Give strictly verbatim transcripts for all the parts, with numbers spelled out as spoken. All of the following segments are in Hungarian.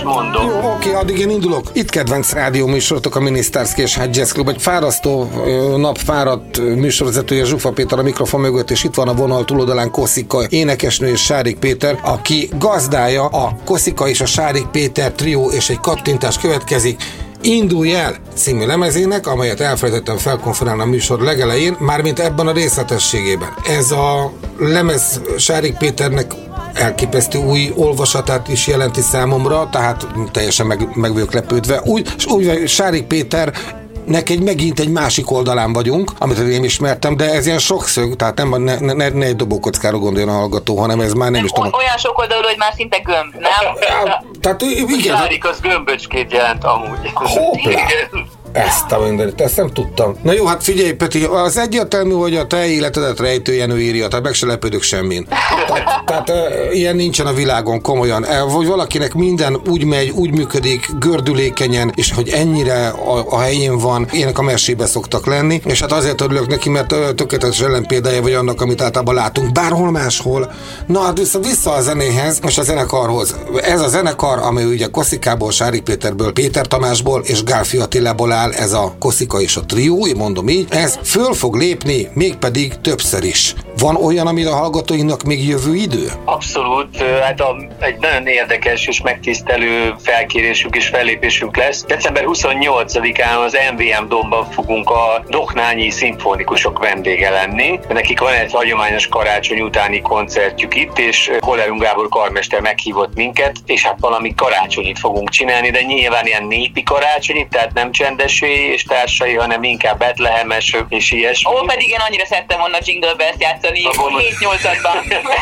mondom. Jó, oké, addig én indulok. Itt kedvenc rádió műsorotok a Minisztárszki és hát Jazz Club. Egy fárasztó nap fáradt műsorvezetője Zsufa Péter a mikrofon mögött, és itt van a vonal túloldalán Koszika énekesnő és Sárik Péter, aki gazdája a Koszika és a Sárik Péter trió, és egy kattintás következik. Indulj el című lemezének, amelyet elfelejtettem felkonferálni a műsor legelején, mármint ebben a részletességében. Ez a lemez Sárik Péternek elképesztő új olvasatát is jelenti számomra, tehát teljesen meg, meg vagyok lepődve. Úgy, és úgy, Sárik Péter nek egy megint egy másik oldalán vagyunk, amit én ismertem, de ez ilyen sokszög, tehát nem, ne, ne, ne egy dobókockára gondoljon a hallgató, hanem ez már nem, nem is tudom. Olyan sok oldalú, hogy már szinte gömb, nem? Ja, tehát igen. Sárik az gömböcskét jelent amúgy. Hoppá! Ezt a mindenit, ezt nem tudtam. Na jó, hát figyelj, Peti, az egyértelmű, hogy a te életedet Rejtő Jenő írja, tehát meg se lepődök semmin. Tehát, tehát e, ilyen nincsen a világon, komolyan. E, vagy valakinek minden úgy megy, úgy működik, gördülékenyen, és hogy ennyire a, a helyén van, ilyenek a mesébe szoktak lenni, és hát azért örülök neki, mert tökéletes ellenpéldája vagy annak, amit általában látunk bárhol máshol. Na hát vissza, vissza a zenéhez, és a zenekarhoz. Ez a zenekar, amely ugye Koszikából, Sárik Péterből, Péter Tamásból és Gálfi Attilából áll, ez a Koszika és a trió, én mondom így, ez föl fog lépni, mégpedig többször is. Van olyan, amire a hallgatóinknak még jövő idő? Abszolút, hát a, egy nagyon érdekes és megtisztelő felkérésünk és fellépésünk lesz. december huszonnyolcadikán az em vé em Domban fogunk a Doknányi szimfonikusok vendége lenni. Nekik van egy hagyományos karácsony utáni koncertjük itt, és Hollerung Gábor karmester meghívott minket, és hát valami karácsonyit fogunk csinálni, de nyilván ilyen népi karácsonyit, tehát nem csendes és társai, hanem inkább betlehemes és ilyesmi. Ó, pedig én annyira szerettem volna Jingle Bells játszani hét-nyolcadban.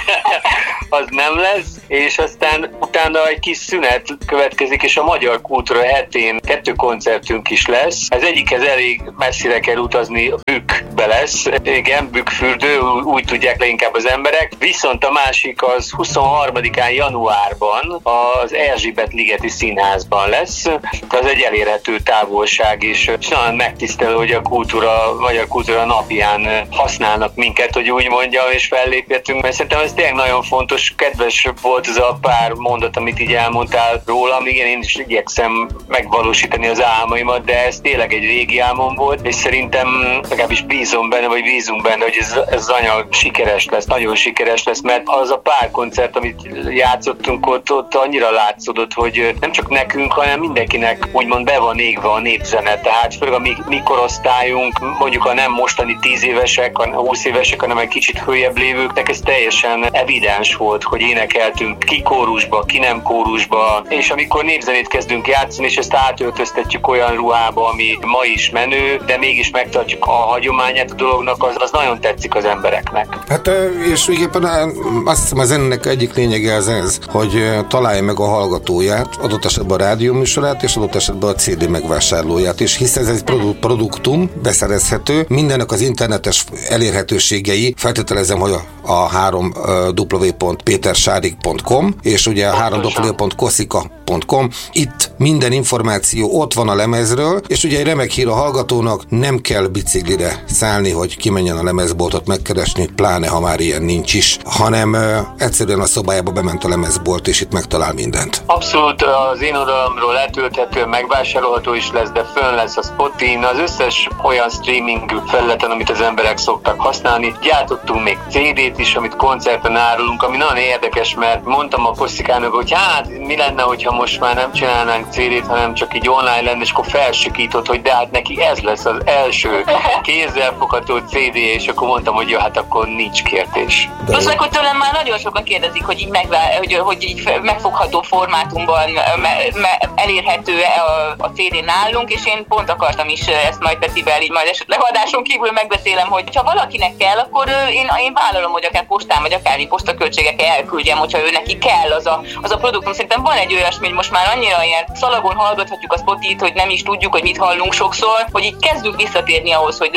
Az nem lesz, és aztán utána egy kis szünet következik, és a Magyar Kultúra hetén kettő koncertünk is lesz. Az egyikhez elég messzire kell utazni, Bükkbe lesz. Igen, Bükkfürdő, úgy tudják leginkább az emberek. Viszont a másik az huszonharmadikán januárban az Erzsébet-ligeti Színházban lesz. Az egy elérhető távolság, és nagyon megtisztelő, hogy a kultúra, a Magyar Kultúra napján használnak minket, hogy úgy mondjam, és felléphetünk, mert szerintem ez tényleg nagyon fontos, kedves volt ez a pár mondat, amit így elmondtál rólam, igen, én is igyekszem megvalósítani az álmaimat, de ez tényleg egy régi álmom volt, és szerintem legalábbis bízom benne, vagy bízunk benne, hogy ez, ez az anyag sikeres lesz, nagyon sikeres lesz, mert az a pár koncert, amit játszottunk ott, ott annyira látszódott, hogy nem csak nekünk, hanem mindenkinek úgymond be van égve a népzene, tehát főleg a mi, mi korosztályunk, mondjuk a nem mostani tíz évesek, a húsz évesek, hanem egy kicsit följebb lévőknek ez teljesen evidens volt, hogy énekeltünk ki kórusba, ki nem kórusba, és amikor népzenét kezdünk játszani, és ezt átöltöztetjük olyan ruhába, ami ma is menő, de mégis megtartjuk a hagyományát a dolognak, az, az nagyon tetszik az embereknek. Hát és végképpen azt hiszem a zenének egyik lényege az ez, hogy találja meg a hallgatóját, adott esetben a rádióműsorát, és adott esetben a cé dé megvásárlóját, és hisz ez egy produ- produktum, beszerezhető, mindennek az internetes elérhetőségei, feltételezem, hogy a, a három w pont pétersárik pont com, és ugye a három w pont koszika pont com, itt minden információ ott van a lemezről, és ugye egy remek hír a hallgatónak, nem kell biciklire szállni, hogy kimenjen a lemezboltot megkeresni, pláne ha már ilyen nincs is, hanem uh, egyszerűen a szobájába bement a lemezbolt, és itt megtalál mindent. Abszolút az én oldalamról letölthető, megvásárolható is lesz, de fönn lesz a Spotin, az összes olyan streaming felületen, amit az emberek szoktak használni. Gyártottunk még cé dét is, amit koncerten árulunk, ami nagyon érdekes, mert mondtam a Koszikának, hogy hát mi lenne, hogyha most már nem csinálnánk cé dét, hanem csak így online lenne, és akkor felsikított, hogy de hát neki ez lesz az első kézzelfogható cé dé, és akkor mondtam, hogy jó, hát akkor nincs kérdés. Plusz meg, hogy tőlem már nagyon sokan kérdezik, hogy így, megvá- hogy, hogy így megfogható formátumban me- me- elérhető a, a cé dé nálunk, és én pont akartam is ezt majd Petivel, így majd esetleg adáson kívül megbeszélem, hogy ha valakinek kell, akkor én, én vállalom, hogy akár postán, vagy akár postaköltségekkel elküldjem, hogyha ő neki kell az a, az a produktum. Szerintem van egy olyasmi, hogy most már annyira ilyen szalagon hallgathatjuk a Spotit, hogy nem is tudjuk, hogy mit hallunk sokszor, hogy így kezdünk visszatérni ahhoz, hogy legyen valami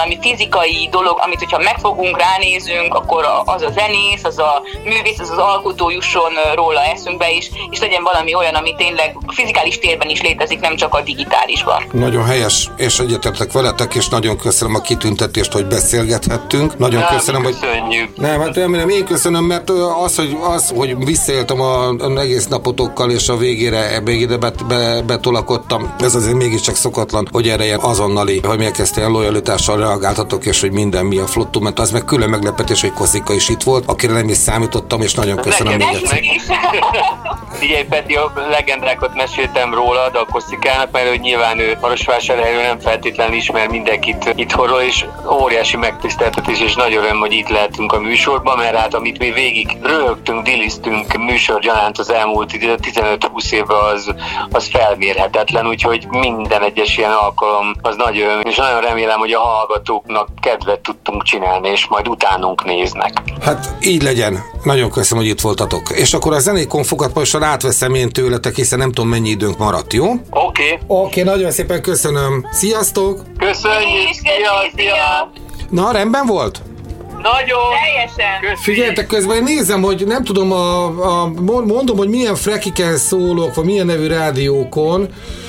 valami fizikai dolog, amit hogyha megfogunk, ránézünk, akkor az a zenész, az a művész, az az alkotó jusson róla eszünkbe is, és legyen valami olyan, ami tényleg fizikális térben is létezik, nem csak a digitálisban. Nagyon helyes, és egyetértek veletek, és nagyon köszönöm a kitüntetést, hogy beszélgethettünk. Nagyon Na, köszönöm, hogy... Köszönjük. Nem, hát remélem, én köszönöm, mert az, hogy, az, hogy visszaéltem az egész napotokkal, és a végére, végére bet, be, betolakodtam, ez azért mégiscsak szokatlan, hogy erre ilyen azonnali, hogy megkezdtél lojalitással reagáltatok, és hogy minden mi a flottum, mert az meg külön meglepetés, hogy Koszika is itt volt, akire nem is számítottam, és nagyon köszönöm Nekem még egyszer. Figyelj, Peti, a legendákat meséltem rólad a Koszikának, mert hogy nyilván ő Marosvásárhelyről nem feltétlenül ismer mindenkit itthonról, és óriási megtiszteltetés, és nagy öröm, hogy itt lehetünk a műsorban, mert hát amit mi végig röhögtünk, diliztünk műsorgyanánt az elmúlt tizenöt-húsz évben, az, az felmérhetetlen, úgyhogy minden egyes ilyen alkalom az nagy öröm, és nagyon remélem, hogy a hallgatóknak kedvet tudtunk csinálni, és majd utánunk néznek. Hát így legyen. Nagyon köszönöm, hogy itt voltatok. És akkor a zenei konfokat most átveszem én tőletek, hiszen nem tudom, mennyi időnk maradt, jó? Oké. Okay. Oké, okay, nagyon szépen köszönöm. Sziasztok! Köszönjük! Szia, szia! Na, rendben volt? Nagyon! Teljesen! Köszi. Figyeljetek, közben én nézem, hogy nem tudom, a, a, mondom, hogy milyen frekiken szólok, vagy milyen nevű rádiókon,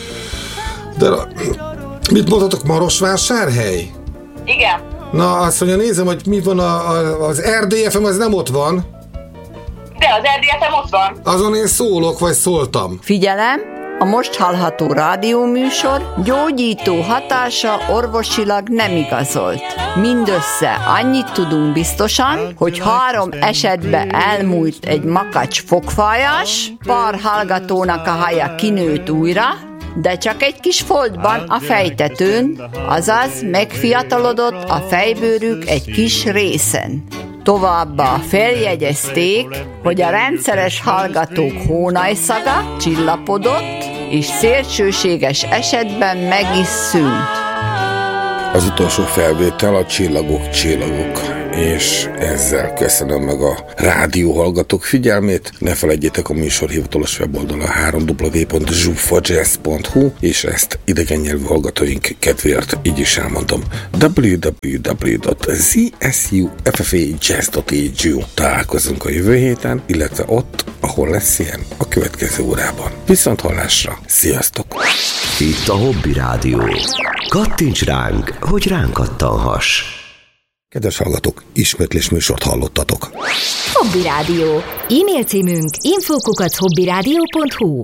de mit mondhatok, Marosvásárhely? Igen. Na, azt mondja, nézem, hogy mi van a, a, az er dé ef em, az nem ott van. De az er dé ef em ott van. Azon én szólok, vagy szóltam. Figyelem! A most hallható rádióműsor gyógyító hatása orvosilag nem igazolt. Mindössze annyit tudunk biztosan, hogy három esetben elmúlt egy makacs fogfajas, pár hallgatónak a haja kinőtt újra, de csak egy kis foltban a fejtetőn, azaz megfiatalodott a fejbőrük egy kis részen. Továbbá feljegyezték, hogy a rendszeres hallgatók hónajszaga csillapodott, és szélsőséges esetben meg is szűnt. Az utolsó felvétel a Csillagok, Csillagok, és ezzel köszönöm meg a rádióhallgatók figyelmét. Ne felejtjétek a műsor hivatalos weboldala három w w w pont zsufajazz pont hu, és ezt idegen nyelvű hallgatóink kedvéért így is elmondom. w w w pont zsufajazz pont e u. Találkozunk a jövő héten, illetve ott, ahol lesz ilyen, a következő órában. Viszont hallásra, sziasztok! Itt a Hobby Rádió. Kattints ránk, hogy ránk kattanhass. Kedves hallgatók, ismétlés műsort hallottatok. Hobby Rádió. E-mail címünk info kukac hobbyradio pont hu.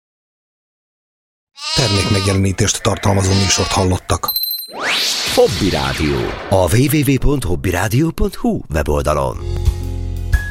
Termék megjelenítést tartalmazó műsort hallottak. Hobby Rádió. A w w w pont hobbyradio pont hu weboldalon.